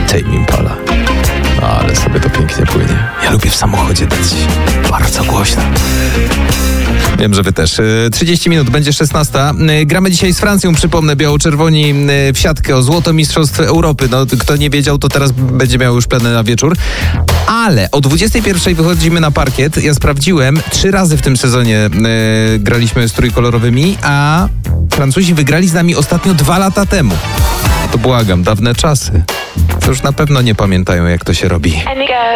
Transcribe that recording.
Tame Impala. Ale sobie to pięknie płynie. Ja lubię w samochodzie dać bardzo głośno. Wiem, że wy też. 30 minut, będzie 16. Gramy dzisiaj z Francją, przypomnę, biało-czerwoni w siatkę o złoto mistrzostw Europy. No, kto nie wiedział, to teraz będzie miał już plany na wieczór. Ale o 21 wychodzimy na parkiet. Ja sprawdziłem, 3 razy w tym sezonie graliśmy z trójkolorowymi, a Francuzi wygrali z nami ostatnio 2 lata temu. To błagam, dawne czasy. To już na pewno nie pamiętają, jak to się robi.